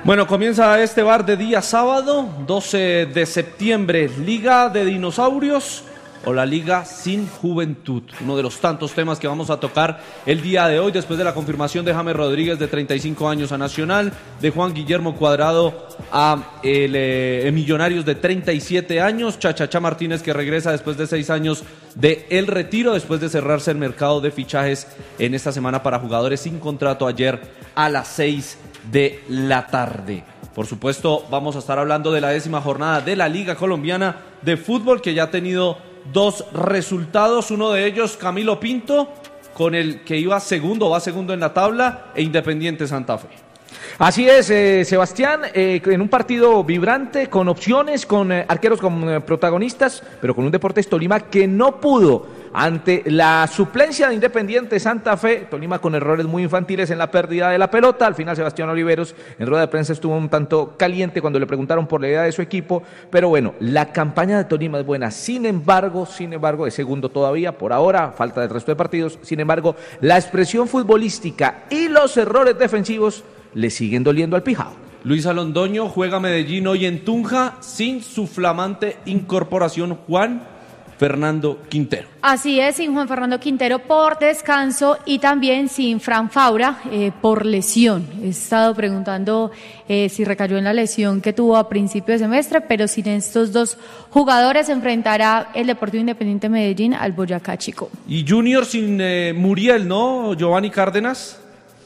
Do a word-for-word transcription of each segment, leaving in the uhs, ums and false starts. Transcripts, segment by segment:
Bueno, comienza este bar de día sábado, doce de septiembre, Liga de Dinosaurios o la Liga sin Juventud. Uno de los tantos temas que vamos a tocar el día de hoy, después de la confirmación de James Rodríguez, de treinta y cinco años, a Nacional, de Juan Guillermo Cuadrado a el, eh, Millonarios, de treinta y siete años, Chachachá Martínez, que regresa después de seis años de el retiro, después de cerrarse el mercado de fichajes en esta semana para jugadores sin contrato ayer a las seis de la tarde. Por supuesto, vamos a estar hablando de la décima jornada de la Liga Colombiana de Fútbol, que ya ha tenido dos resultados, uno de ellos Camilo Pinto, con el que iba segundo, va segundo en la tabla, e Independiente Santa Fe. Así es, eh, Sebastián, eh, en un partido vibrante, con opciones, con eh, arqueros como eh, protagonistas, pero con un Deportes Tolima que no pudo ante la suplencia de Independiente Santa Fe. Tolima con errores muy infantiles en la pérdida de la pelota. Al final Sebastián Oliveros en rueda de prensa estuvo un tanto caliente cuando le preguntaron por la idea de su equipo, pero bueno, la campaña de Tolima es buena. Sin embargo, sin embargo, es segundo todavía, por ahora, falta del resto de partidos. Sin embargo, la expresión futbolística y los errores defensivos le siguen doliendo al Pijao. Luis Alondoño juega Medellín hoy en Tunja sin su flamante incorporación Juan Fernando Quintero. Así es, sin Juan Fernando Quintero por descanso y también sin Fran Faura eh, por lesión. He estado preguntando eh, si recayó en la lesión que tuvo a principio de semestre, pero sin estos dos jugadores enfrentará el Deportivo Independiente Medellín al Boyacá Chico. Y Junior sin eh, Muriel, ¿no, Giovanni Cárdenas?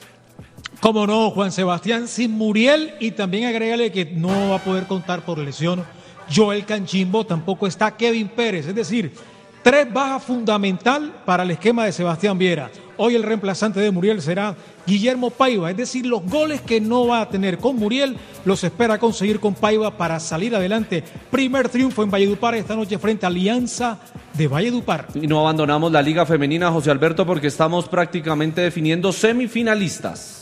Cómo no, Juan Sebastián, sin Muriel, y también agrégale que no va a poder contar por lesión Joel Canchimbo, tampoco está Kevin Pérez, es decir, tres bajas fundamental para el esquema de Sebastián Viera. Hoy el reemplazante de Muriel será Guillermo Paiva, es decir, los goles que no va a tener con Muriel los espera conseguir con Paiva para salir adelante. Primer triunfo en Valledupar esta noche frente a Alianza de Valledupar. Y no abandonamos la Liga Femenina, José Alberto, porque estamos prácticamente definiendo semifinalistas.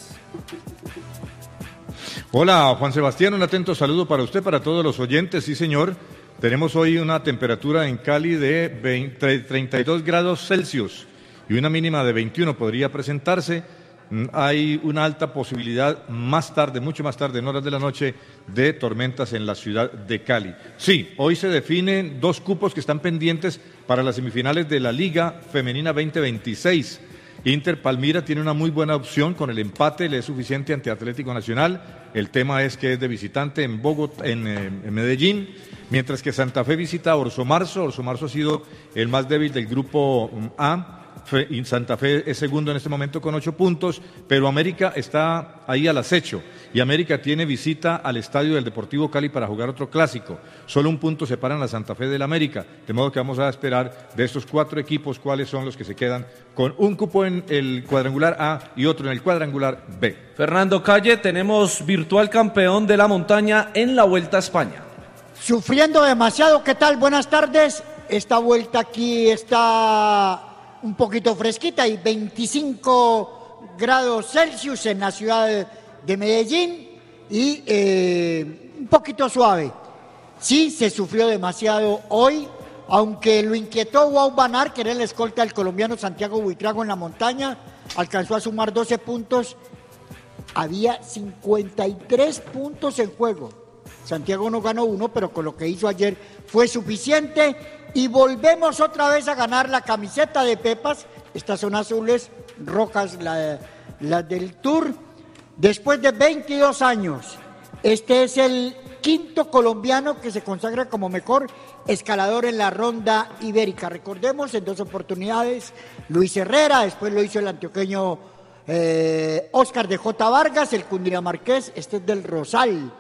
Hola, Juan Sebastián, un atento saludo para usted, para todos los oyentes. Sí, señor, tenemos hoy una temperatura en Cali de veinte, treinta y dos grados Celsius y una mínima de veintiuno podría presentarse. Hay una alta posibilidad más tarde, mucho más tarde, en horas de la noche, de tormentas en la ciudad de Cali. Sí, hoy se definen dos cupos que están pendientes para las semifinales de la Liga Femenina veinte veintiséis. Inter Palmira tiene una muy buena opción, con el empate le es suficiente ante Atlético Nacional. El tema es que es de visitante en Bogotá, en, en Medellín, mientras que Santa Fe visita a Orso Marzo. Orso Marzo ha sido el más débil del grupo A. Y Santa Fe es segundo en este momento con ocho puntos, pero América está ahí al acecho, y América tiene visita al estadio del Deportivo Cali para jugar otro clásico. Solo un punto separan a Santa Fe del América, de modo que vamos a esperar de estos cuatro equipos cuáles son los que se quedan con un cupo en el cuadrangular A y otro en el cuadrangular B. Fernando Calle, tenemos virtual campeón de la montaña en la Vuelta a España. Sufriendo demasiado, ¿qué tal? Buenas tardes. Esta vuelta aquí está un poquito fresquita, y veinticinco grados Celsius en la ciudad de Medellín, y eh, un poquito suave. Sí, se sufrió demasiado hoy, aunque lo inquietó Wout van Aert, que era el escolta del colombiano Santiago Buitrago en la montaña, alcanzó a sumar doce puntos, había cincuenta y tres puntos en juego. Santiago no ganó uno, pero con lo que hizo ayer fue suficiente, y volvemos otra vez a ganar la camiseta de Pepas. Estas son azules, rojas las la del Tour, después de veintidós años. Este es el quinto colombiano que se consagra como mejor escalador en la ronda ibérica. Recordemos, en dos oportunidades Luis Herrera, después lo hizo el antioqueño eh, Oscar de J. Vargas, el cundinamarqués, este es del Rosal,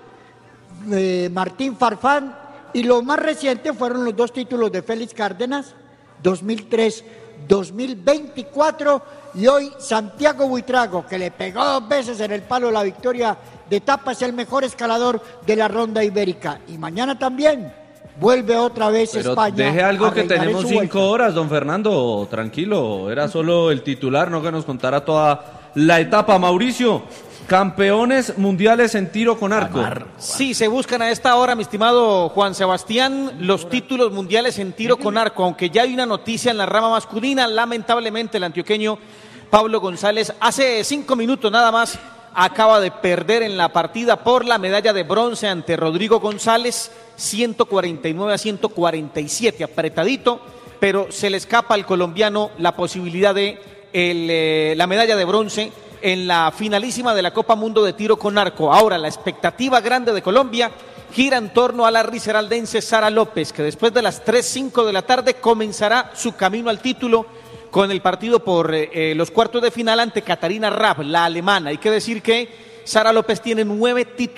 eh, Martín Farfán, y lo más reciente fueron los dos títulos de Félix Cárdenas, dos mil tres, dos mil veinticuatro, y hoy Santiago Buitrago, que le pegó dos veces en el palo la victoria de etapa, es el mejor escalador de la ronda ibérica. Y mañana también vuelve otra vez Pero España. Deje algo que tenemos cinco vuelta. horas, don Fernando, tranquilo, era solo el titular, no que nos contara toda la etapa. Mauricio, campeones mundiales en tiro con arco. Sí, se buscan a esta hora, mi estimado Juan Sebastián, los títulos mundiales en tiro con arco, aunque ya hay una noticia en la rama masculina. Lamentablemente el antioqueño Pablo González hace cinco minutos nada más acaba de perder en la partida por la medalla de bronce ante Rodrigo González, ciento cuarenta y nueve a ciento cuarenta y siete, apretadito, pero se le escapa al colombiano la posibilidad de el, eh, la medalla de bronce en la finalísima de la Copa Mundo de Tiro con Arco. Ahora la expectativa grande de Colombia gira en torno a la risaraldense Sara López, que después de las tres cinco de la tarde comenzará su camino al título con el partido por eh, los cuartos de final ante Catarina Raab, la alemana. Hay que decir que Sara López tiene nueve títulos